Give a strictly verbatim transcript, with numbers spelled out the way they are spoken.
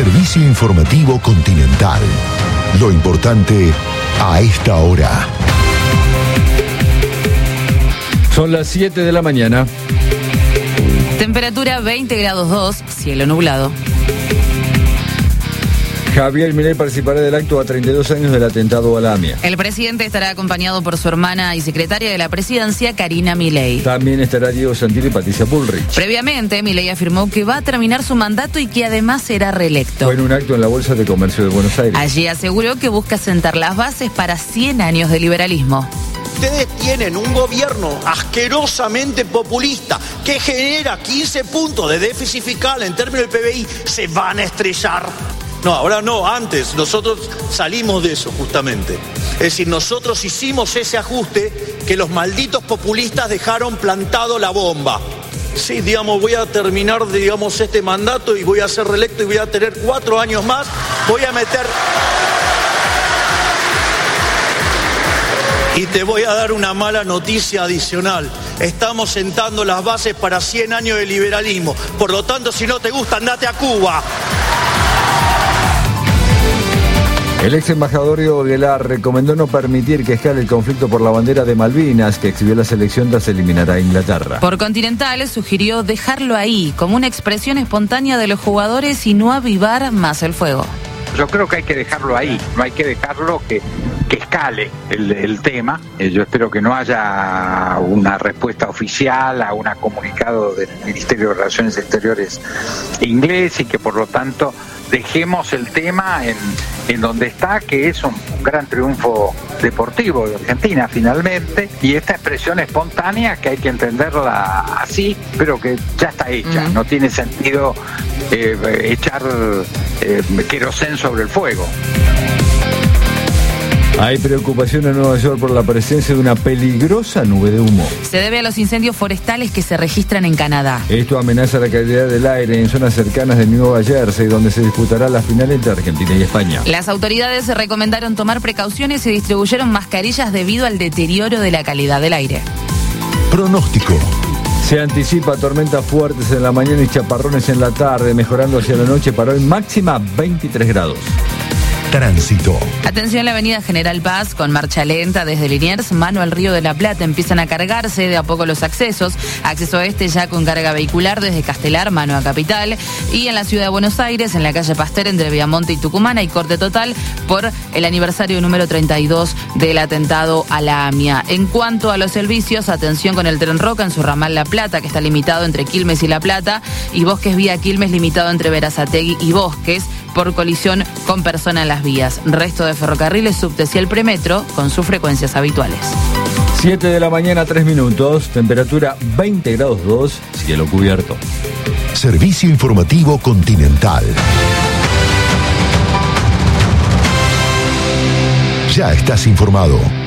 Servicio informativo Continental. Lo importante a esta hora. Son las siete de la mañana. Temperatura veinte grados dos, cielo nublado. Javier Milei participará del acto a treinta y dos años del atentado a la AMIA. El presidente estará acompañado por su hermana y secretaria de la presidencia, Karina Milei. También estará Diego Santilli y Patricia Bullrich. Previamente, Milei afirmó que va a terminar su mandato y que además será reelecto. Fue en un acto en la Bolsa de Comercio de Buenos Aires. Allí aseguró que busca sentar las bases para cien años de liberalismo. Ustedes tienen un gobierno asquerosamente populista que genera quince puntos de déficit fiscal en términos del P B I. Se van a estrellar. No, ahora no, antes. Nosotros salimos de eso justamente. Es decir, nosotros hicimos ese ajuste que los malditos populistas dejaron plantado la bomba. Sí, digamos, voy a terminar, digamos, este mandato y voy a ser reelecto y voy a tener cuatro años más. Voy a meter... Y te voy a dar una mala noticia adicional. Estamos sentando las bases para cien años de liberalismo. Por lo tanto, si no te gusta, andate a Cuba. El ex embajador Diego Aguilar recomendó no permitir que escale el conflicto por la bandera de Malvinas que exhibió la selección tras eliminar a Inglaterra. Por Continental sugirió dejarlo ahí, como una expresión espontánea de los jugadores y no avivar más el fuego. Yo creo que hay que dejarlo ahí, no hay que dejarlo que, que escale el, el tema. Eh, yo espero que no haya una respuesta oficial a un comunicado del Ministerio de Relaciones Exteriores inglés y que por lo tanto dejemos el tema en, en donde está, que es un, un gran triunfo deportivo de Argentina finalmente, y esta expresión espontánea que hay que entenderla así, pero que ya está hecha, mm. no tiene sentido eh, echar eh, querosén sobre el fuego. Hay preocupación en Nueva York por la presencia de una peligrosa nube de humo. Se debe a los incendios forestales que se registran en Canadá. Esto amenaza la calidad del aire en zonas cercanas de Nueva Jersey, donde se disputará la final entre Argentina y España. Las autoridades recomendaron tomar precauciones y distribuyeron mascarillas debido al deterioro de la calidad del aire. Pronóstico. Se anticipa tormentas fuertes en la mañana y chaparrones en la tarde, mejorando hacia la noche para hoy máxima veintitrés grados. Tránsito. Atención, la avenida General Paz con marcha lenta desde Liniers, mano al Río de la Plata. Empiezan a cargarse de a poco los accesos. Acceso este ya con carga vehicular desde Castelar, mano a Capital. Y en la ciudad de Buenos Aires, en la calle Pasteur, entre Viamonte y Tucumán, hay corte total por el aniversario número treinta y dos del atentado a la AMIA. En cuanto a los servicios, atención con el Tren Roca en su ramal La Plata, que está limitado entre Quilmes y La Plata, y Bosques vía Quilmes limitado entre Berazategui y Bosques por colisión con persona en las vías. Resto de ferrocarriles, subtes y el premetro con sus frecuencias habituales. siete de la mañana, tres minutos, temperatura veinte grados dos, cielo cubierto. Servicio informativo Continental. Ya estás informado.